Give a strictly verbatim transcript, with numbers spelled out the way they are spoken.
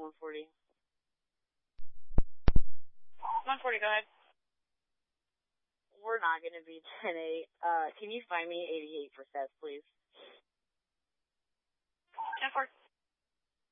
one forty. one forty, go ahead. We're not going to be ten eight. Uh, can you find me eighty-eight for Seth, please? ten four.